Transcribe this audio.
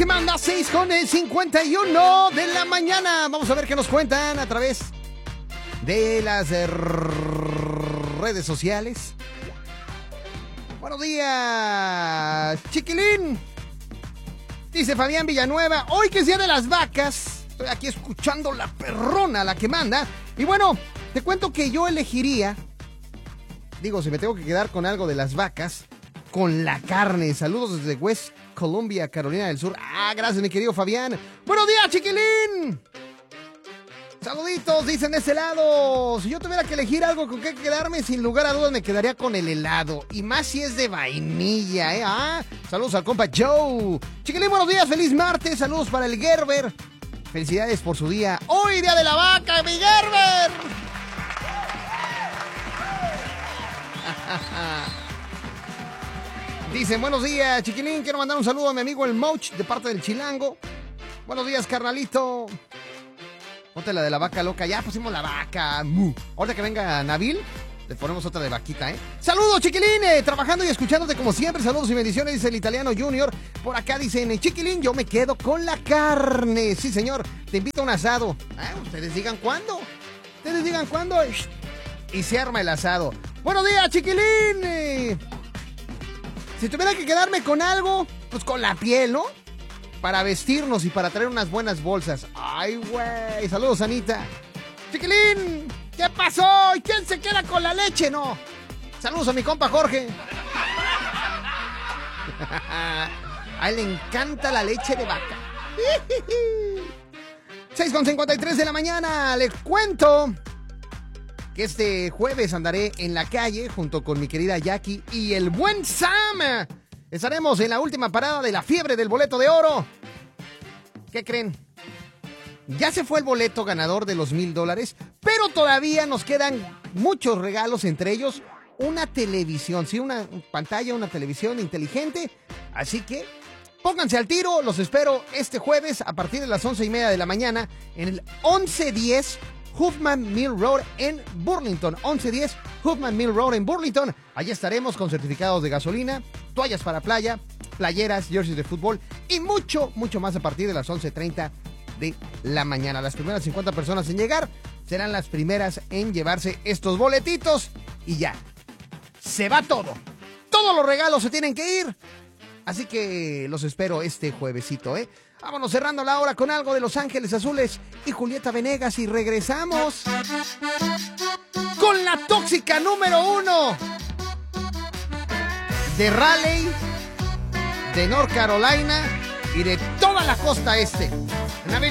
que manda 6:51 de la mañana. Vamos a ver qué nos cuentan a través de las redes sociales. Buenos días, chiquilín. Dice Fabián Villanueva, hoy que es día de las vacas, estoy aquí escuchando la perrona, la que manda. Y bueno, te cuento que yo elegiría, digo, si me tengo que quedar con algo de las vacas, con la carne. Saludos desde West Columbia, Carolina del Sur. Gracias, mi querido Fabián. Buenos días, chiquilín. Saluditos, dicen de ese lado. Si yo tuviera que elegir algo con qué quedarme, sin lugar a dudas me quedaría con el helado. Y más si es de vainilla, ¿eh? Saludos al compa Joe. Chiquilín, buenos días, feliz martes. Saludos para el Gerber. Felicidades por su día. Hoy, día de la vaca, mi Gerber. Dicen, buenos días, chiquilín. Quiero mandar un saludo a mi amigo el Moch, de parte del Chilango. Buenos días, carnalito. Ponte la de la vaca loca. Ya pusimos la vaca. Ahorita que venga Nabil, le ponemos otra de vaquita, ¿eh? Saludos, chiquilín. Trabajando y escuchándote como siempre. Saludos y bendiciones, dice el italiano Junior. Por acá dicen, chiquilín, yo me quedo con la carne. Sí, señor. Te invito a un asado. Ustedes digan cuándo. Ustedes digan cuándo. Y se arma el asado. Buenos días, chiquilín. Si tuviera que quedarme con algo, pues con la piel, ¿no? Para vestirnos y para traer unas buenas bolsas. Ay, güey. Saludos, Anita. Chiquilín, ¿qué pasó? ¿Y quién se queda con la leche? No. Saludos a mi compa Jorge. A él le encanta la leche de vaca. 6:53 de la mañana. Les cuento que este jueves andaré en la calle junto con mi querida Jackie y el buen Sam. Estaremos en la última parada de la fiebre del boleto de oro. ¿Qué creen? Ya se fue el boleto ganador de los $1,000, pero todavía nos quedan muchos regalos, entre ellos una televisión, sí, una pantalla, una televisión inteligente. Así que pónganse al tiro, los espero este jueves a partir de las 11:30 de la mañana en el 1110 Huffman Mill Road en Burlington. 1110 Huffman Mill Road en Burlington. Allí estaremos con certificados de gasolina, toallas para playa, playeras, jerseys de fútbol y mucho, mucho más a partir de las 11:30 de la mañana. Las primeras 50 personas en llegar serán las primeras en llevarse estos boletitos y ya. Se va todo. Todos los regalos se tienen que ir. Así que los espero este juevesito, ¿eh? Vámonos cerrando la hora con algo de Los Ángeles Azules y Julieta Venegas y regresamos con la tóxica número 1 de Raleigh, de North Carolina y de toda la costa este.